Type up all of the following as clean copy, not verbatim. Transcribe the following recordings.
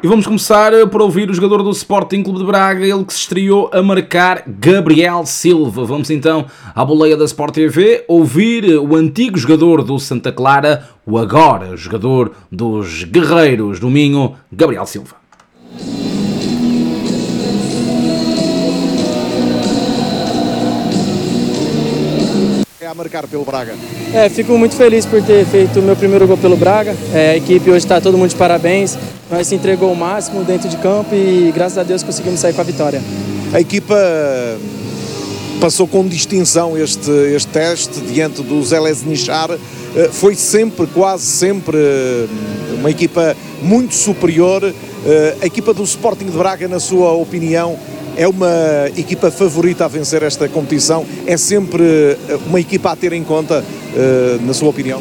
E vamos começar por ouvir o jogador do Sporting Clube de Braga, ele que se estreou a marcar, Gabriel Silva. Vamos então à boleia da Sport TV ouvir o antigo jogador do Santa Clara, o agora jogador dos Guerreiros do Minho, Gabriel Silva. A marcar pelo Braga. Fico muito feliz por ter feito o meu primeiro gol pelo Braga. A equipe hoje está todo mundo de parabéns. Nós se entregou o máximo dentro de campo e graças a Deus conseguimos sair com a vitória. A equipa passou com distinção este teste diante do Zélez Nishar. Foi sempre, quase sempre, uma equipa muito superior. A equipa do Sporting de Braga, na sua opinião, é uma equipa favorita a vencer esta competição? É sempre uma equipa a ter em conta, na sua opinião?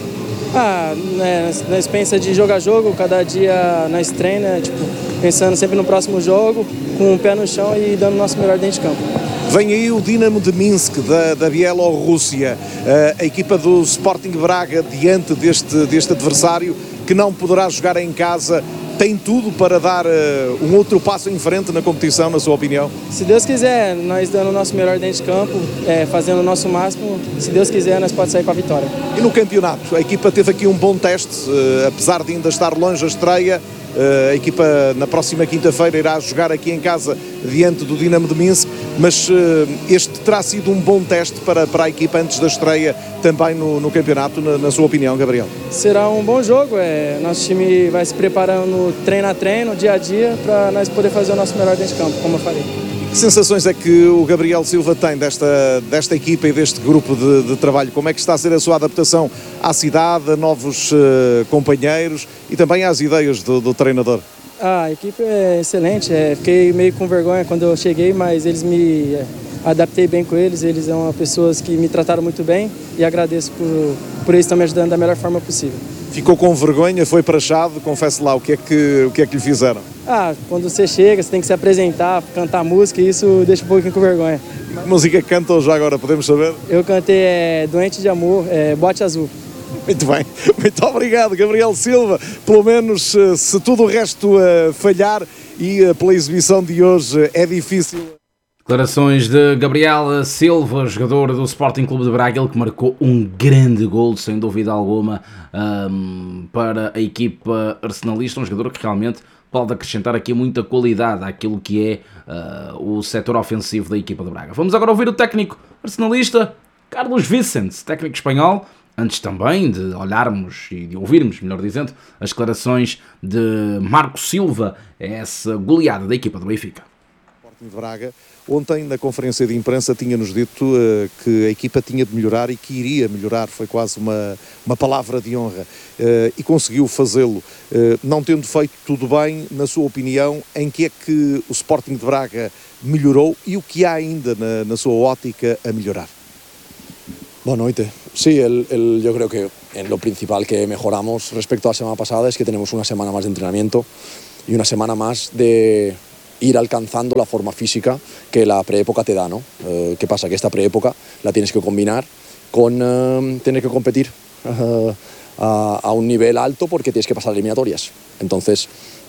Nós pensamos de jogo a jogo, cada dia nós treina, pensando sempre no próximo jogo, com o pé no chão e dando o nosso melhor dentro de campo. Vem aí o Dinamo de Minsk, da Bielorrússia, a equipa do Sporting Braga diante deste adversário que não poderá jogar em casa. Tem tudo para dar um outro passo em frente na competição, na sua opinião? Se Deus quiser, nós dando o nosso melhor dentro de campo, fazendo o nosso máximo, se Deus quiser, nós podemos sair com a vitória. E no campeonato? A equipa teve aqui um bom teste, apesar de ainda estar longe a estreia. A equipa na próxima quinta-feira irá jogar aqui em casa diante do Dinamo de Minsk, mas este terá sido um bom teste para a equipa antes da estreia também no campeonato, na sua opinião, Gabriel? Será um bom jogo, nosso time vai se preparando treino a treino, dia a dia, para nós poder fazer o nosso melhor dentro de campo, como eu falei. Que sensações é que o Gabriel Silva tem desta equipa e deste grupo de trabalho? Como é que está a ser a sua adaptação à cidade, a novos companheiros e também às ideias do treinador? A equipe é excelente, fiquei meio com vergonha quando eu cheguei, mas me adaptei bem com eles, eles são pessoas que me trataram muito bem e agradeço por eles estar me ajudando da melhor forma possível. Ficou com vergonha, foi prachado, confesse lá, o que é que lhe fizeram? Quando você chega, você tem que se apresentar, cantar música, e isso deixa um pouquinho com vergonha. Que música cantou já agora, podemos saber? Eu cantei Doente de Amor, Bote Azul. Muito bem, muito obrigado, Gabriel Silva. Pelo menos, se tudo o resto falhar e pela exibição de hoje é difícil. Declarações de Gabriel Silva, jogador do Sporting Clube de Braga, ele que marcou um grande gol, sem dúvida alguma, para a equipa arsenalista, um jogador que realmente pode acrescentar aqui muita qualidade àquilo que é o setor ofensivo da equipa de Braga. Vamos agora ouvir o técnico arsenalista, Carlos Vicente, técnico espanhol, antes também de olharmos e de ouvirmos, melhor dizendo, as declarações de Marco Silva, essa goleada da equipa do Benfica. Sporting de Braga, ontem na conferência de imprensa tinha-nos dito que a equipa tinha de melhorar e que iria melhorar, foi quase uma palavra de honra, e conseguiu fazê-lo. Não tendo feito tudo bem, na sua opinião, em que é que o Sporting de Braga melhorou e o que há ainda na sua ótica a melhorar? Boa noite. Sí, yo creo que lo principal que mejoramos respecto a la semana pasada es que tenemos una semana más de entrenamiento y una semana más de ir alcanzando la forma física que la preépoca te da, ¿no? ¿Qué pasa? Que esta preépoca la tienes que combinar con tener que competir a un nivel alto porque tienes que pasar eliminatorias. Entonces,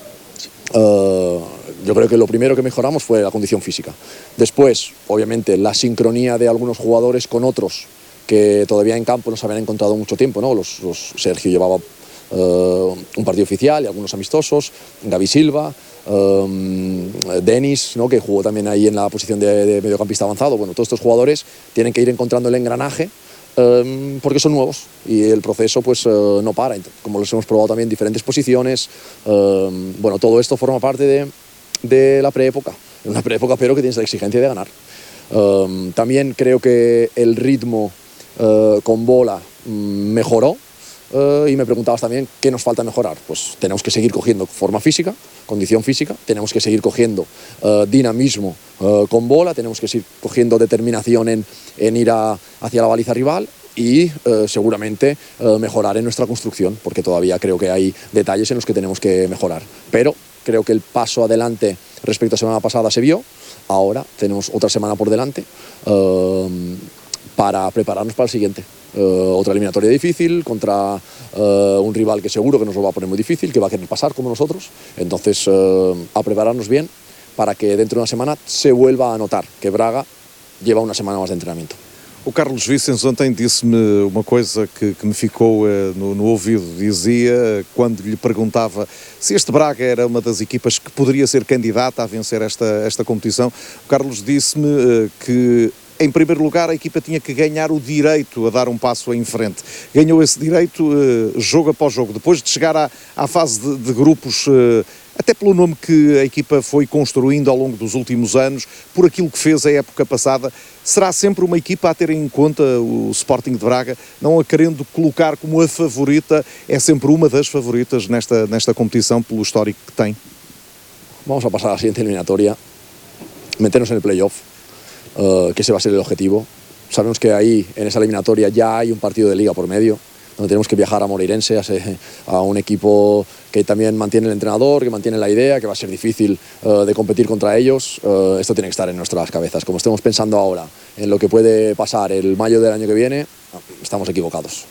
yo creo que lo primero que mejoramos fue la condición física. Después, obviamente, la sincronía de algunos jugadores con otros que todavía en campo no se habían encontrado mucho tiempo, ¿no? Sergio llevaba un partido oficial y algunos amistosos, Gaby Silva, Denis, ¿no? Que jugó también ahí en la posición de mediocampista avanzado. Bueno, todos estos jugadores tienen que ir encontrando el engranaje porque son nuevos y el proceso pues no para, como los hemos probado también en diferentes posiciones. Bueno, todo esto forma parte de la preépoca, una preépoca pero que tienes la exigencia de ganar. También creo que el ritmo con bola mejoró. Y me preguntabas también qué nos falta mejorar. Pues tenemos que seguir cogiendo forma física, condición física, tenemos que seguir cogiendo dinamismo con bola, tenemos que seguir cogiendo determinación en ir hacia la baliza rival y seguramente mejorar en nuestra construcción, porque todavía creo que hay detalles en los que tenemos que mejorar. Pero creo que el paso adelante respecto a la semana pasada se vio, ahora tenemos otra semana por delante. para prepararnos para el siguiente. Otra eliminatoria difícil contra un rival que seguro que nos lo va a poner muy difícil, que va a querer pasar como nosotros. Entonces, a prepararnos bien para que dentro de una semana se vuelva a notar que Braga lleva una semana más de entrenamiento. O Carlos Vicens ontem disse-me uma coisa que me ficou no ouvido. Dizia, quando lhe perguntava se este Braga era uma das equipas que poderia ser candidata a vencer esta competição, o Carlos disse-me que, em primeiro lugar, a equipa tinha que ganhar o direito a dar um passo em frente. Ganhou esse direito jogo após jogo. Depois de chegar à fase de grupos, até pelo nome que a equipa foi construindo ao longo dos últimos anos, por aquilo que fez a época passada, será sempre uma equipa a ter em conta o Sporting de Braga, não a querendo colocar como a favorita, é sempre uma das favoritas nesta competição pelo histórico que tem. Vamos a pasar a la siguiente eliminatoria, meternos en el playoff, que ese va a ser el objetivo. Sabemos que ahí, en esa eliminatoria, ya hay un partido de liga por medio, donde tenemos que viajar a Moreirense, a un equipo que también mantiene el entrenador, que mantiene la idea, que va a ser difícil de competir contra ellos. Esto tiene que estar en nuestras cabezas. Como estemos pensando ahora en lo que puede pasar el mayo del año que viene, estamos equivocados.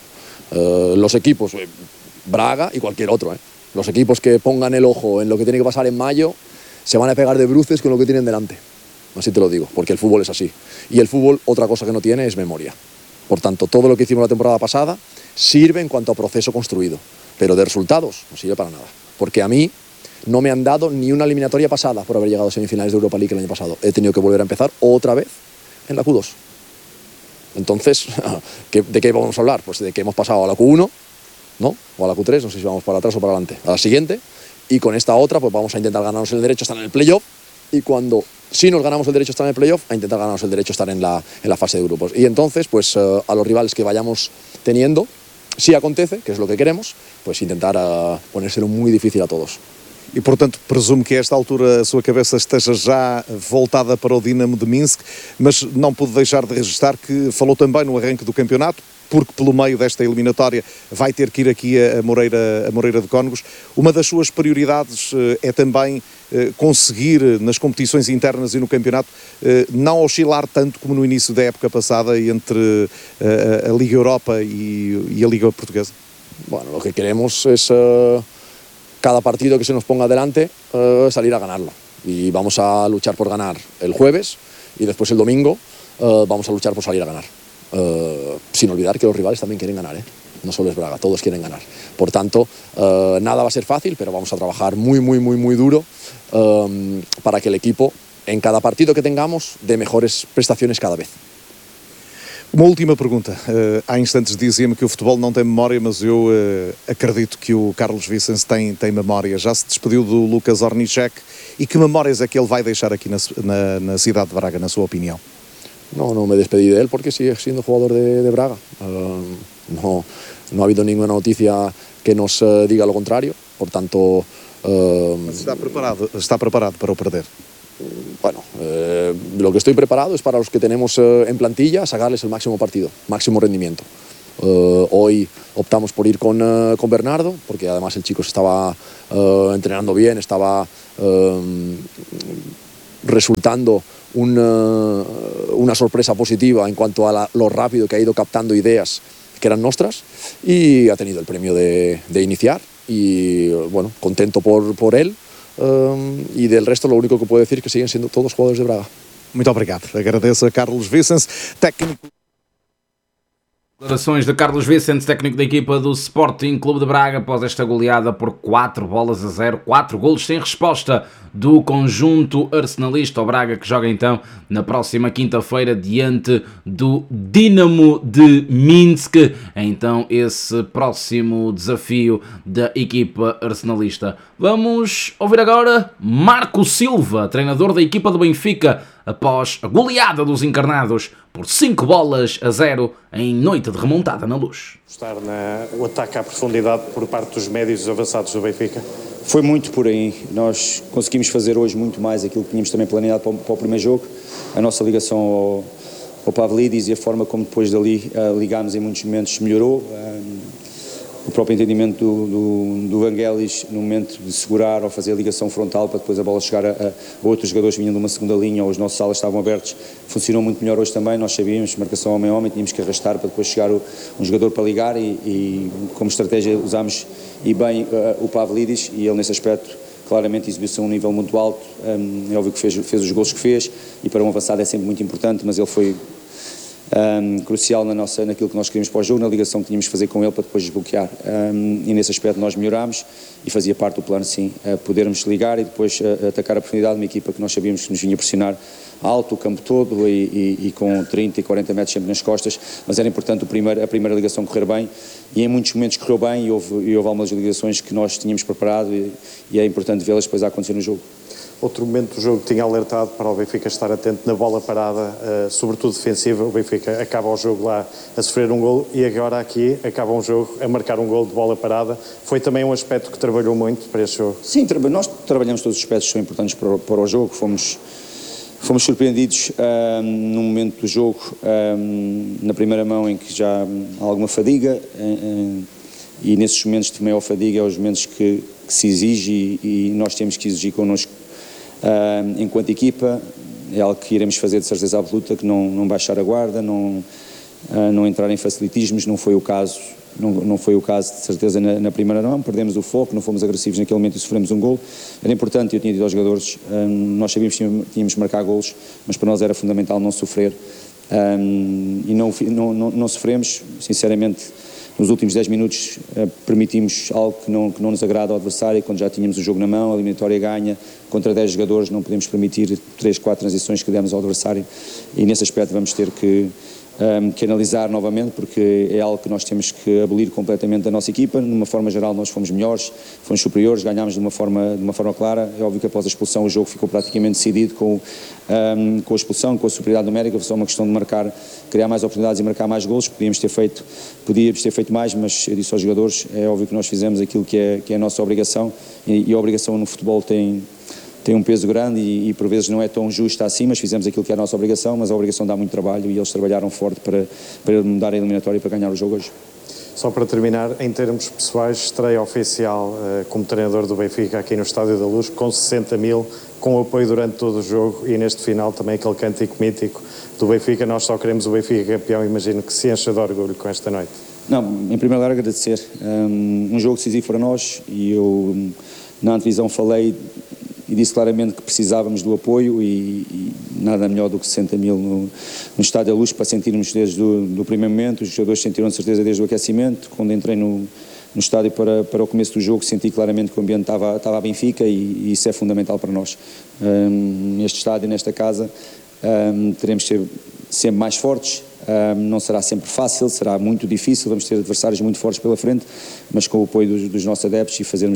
Los equipos, Braga y cualquier otro, los equipos que pongan el ojo en lo que tiene que pasar en mayo, se van a pegar de bruces con lo que tienen delante. Así te lo digo, porque el fútbol es así. Y el fútbol, otra cosa que no tiene es memoria. Por tanto, todo lo que hicimos la temporada pasada sirve en cuanto a proceso construido, pero de resultados no sirve para nada. Porque a mí no me han dado ni una eliminatoria pasada por haber llegado a semifinales de Europa League el año pasado. He tenido que volver a empezar otra vez en la Q2. Entonces, ¿de qué vamos a hablar? Pues de que hemos pasado a la Q1, ¿no? O a la Q3, no sé si vamos para atrás o para adelante, a la siguiente, y con esta otra pues vamos a intentar ganarnos el derecho a estar en el playoff, y cuando si nos ganamos el derecho a estar en el playoff, a intentar ganarnos el derecho a estar en la fase de grupos. Y entonces, pues a los rivales que vayamos teniendo, si acontece, que es lo que queremos, pues intentar ponérselo muy difícil a todos. E, portanto, presumo que a esta altura a sua cabeça esteja já voltada para o Dinamo de Minsk, mas não pude deixar de registrar que falou também no arranque do campeonato, porque pelo meio desta eliminatória vai ter que ir aqui a Moreira de Cónegos. Uma das suas prioridades é também conseguir, nas competições internas e no campeonato, não oscilar tanto como no início da época passada entre a Liga Europa e a Liga Portuguesa. Bueno, lo que queremos es cada partido que se nos ponga delante salir a ganarlo. Y vamos a luchar por ganar el jueves y después el domingo vamos a luchar por salir a ganar. Sin olvidar que los rivales también quieren ganar, no solo es Braga, todos quieren ganar. Por tanto, nada va a ser fácil, pero vamos a trabajar muy duro para que el equipo, en cada partido que tengamos, dê mejores prestaciones cada vez. Uma última pergunta. Há instantes dizia-me que o futebol não tem memória, mas eu acredito que o Carlos Vicens tem memória. Já se despediu do Lucas Ornichek e que memórias é que ele vai deixar aqui na cidade de Braga, na sua opinião? No me despedí de él porque sigue siendo jugador de Braga. No ha habido ninguna noticia que nos diga lo contrario, por tanto... Está preparado para o perder? Bueno, lo que estoy preparado es para los que tenemos en plantilla sacarles el máximo partido, máximo rendimiento. Hoy optamos por ir con Bernardo, porque además el chico se estaba entrenando bien, estaba resultando una sorpresa positiva en cuanto a lo rápido que ha ido captando ideas que eran nuestras, y ha tenido el premio de iniciar, y bueno, contento por él. E del resto lo único que puedo decir es que siguen siendo todos jugadores de Braga. Muito obrigado. Agradeço a Carlos Vicens, técnico. Declarações de Carlos Vicens, técnico da equipa do Sporting Clube de Braga, após esta goleada por 4-0, 4 golos sem resposta do conjunto arsenalista. O Braga que joga então na próxima quinta-feira diante do Dinamo de Minsk. Então esse próximo desafio da equipa arsenalista. Vamos ouvir agora Marco Silva, treinador da equipa do Benfica, após a goleada dos encarnados por 5-0 em noite de remontada na Luz. Estar o ataque à profundidade por parte dos médios avançados do Benfica. Foi muito por aí. Nós conseguimos fazer hoje muito mais aquilo que tínhamos também planeado para o primeiro jogo. A nossa ligação ao Pavlidis e a forma como depois dali ligámos em muitos momentos melhorou. o próprio entendimento do Vangelis no momento de segurar ou fazer a ligação frontal para depois a bola chegar a outros jogadores que vinham de uma segunda linha ou os nossos alas estavam abertos, funcionou muito melhor hoje também. Nós sabíamos, marcação homem-homem, tínhamos que arrastar para depois chegar um jogador para ligar e como estratégia usámos e bem o Pavlidis, e ele nesse aspecto claramente exibiu-se a um nível muito alto. É óbvio que fez os gols que fez e para um avançado é sempre muito importante, mas ele foi crucial naquilo que nós queríamos para o jogo, na ligação que tínhamos que fazer com ele para depois desbloquear, e nesse aspecto nós melhorámos e fazia parte do plano sim, podermos ligar e depois atacar a oportunidade de uma equipa que nós sabíamos que nos vinha pressionar alto o campo todo e com 30 e 40 metros sempre nas costas, mas era importante a primeira ligação correr bem e em muitos momentos correu bem e houve algumas ligações que nós tínhamos preparado e é importante vê-las depois a acontecer no jogo. Outro momento do jogo tinha alertado para o Benfica estar atento na bola parada, sobretudo defensiva. O Benfica acaba o jogo lá a sofrer um golo e agora aqui acaba um jogo a marcar um golo de bola parada. Foi também um aspecto que trabalhou muito para este jogo? Sim, nós trabalhamos todos os aspectos que são importantes para o jogo. Fomos surpreendidos no momento do jogo, na primeira mão em que já há alguma fadiga e nesses momentos de maior fadiga é os momentos que se exige e nós temos que exigir connosco. Enquanto equipa, é algo que iremos fazer de certeza absoluta, que não baixar a guarda, não entrar em facilitismos, não foi o caso de certeza na primeira mão, perdemos o foco, não fomos agressivos naquele momento e sofremos um golo. Era importante, eu tinha dito aos jogadores, nós sabíamos que tínhamos de marcar golos, mas para nós era fundamental não sofrer, e não sofremos, sinceramente. Nos últimos 10 minutos permitimos algo que não nos agrada ao adversário, quando já tínhamos o jogo na mão, a eliminatória ganha, contra 10 jogadores não podemos permitir 3, 4 transições que demos ao adversário e nesse aspecto vamos ter que analisar novamente, porque é algo que nós temos que abolir completamente da nossa equipa. Numa forma geral nós fomos melhores, fomos superiores, ganhámos de uma forma clara. É óbvio que após a expulsão o jogo ficou praticamente decidido com a expulsão, com a superioridade numérica. Foi só uma questão de criar mais oportunidades e marcar mais golos. Podíamos ter feito mais, mas eu disse aos jogadores, é óbvio que nós fizemos aquilo que é a nossa obrigação e a obrigação no futebol tem um peso grande e por vezes não é tão justa assim, mas fizemos aquilo que é a nossa obrigação, mas a obrigação dá muito trabalho e eles trabalharam forte para mudar a eliminatória e para ganhar o jogo hoje. Só para terminar, em termos pessoais, estreia oficial como treinador do Benfica aqui no Estádio da Luz, com 60 mil, com apoio durante todo o jogo e neste final também aquele cântico mítico do Benfica. Nós só queremos o Benfica campeão, imagino que se encha de orgulho com esta noite. Não, em primeiro lugar agradecer, um jogo decisivo para nós e eu na antevisão falei e disse claramente que precisávamos do apoio e nada melhor do que 60 mil no Estádio da Luz para sentirmos desde o primeiro momento. Os jogadores sentiram de certeza desde o aquecimento. Quando entrei no estádio para o começo do jogo senti claramente que o ambiente estava a Benfica e isso é fundamental para nós. Neste estádio, nesta casa, teremos de ser sempre mais fortes. Não será sempre fácil, será muito difícil, vamos ter adversários muito fortes pela frente, mas com o apoio dos nossos adeptos e fazermos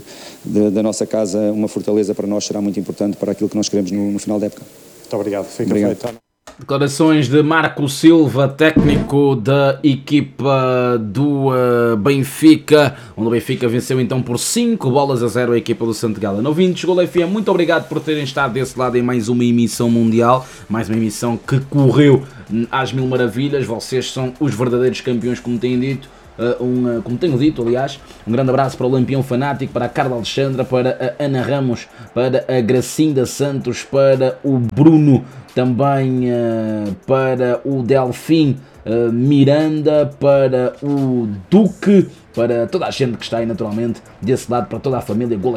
da nossa casa uma fortaleza para nós será muito importante para aquilo que nós queremos no final da época. Muito obrigado, fica feito. Declarações de Marco Silva, técnico da equipa do Benfica, onde o Benfica venceu então por 5-0 a equipa do Santo Gala. Ouvintes, Gol FM, muito obrigado por terem estado desse lado em mais uma emissão mundial, mais uma emissão que correu às mil maravilhas. Vocês são os verdadeiros campeões, como tenho dito. Como tenho dito, aliás, um grande abraço para o Lampião Fanático, para a Carla Alexandra, para a Ana Ramos, para a Gracinda Santos, para o Bruno, também para o Delfim Miranda, para o Duque, para toda a gente que está aí naturalmente desse lado, para toda a família Gol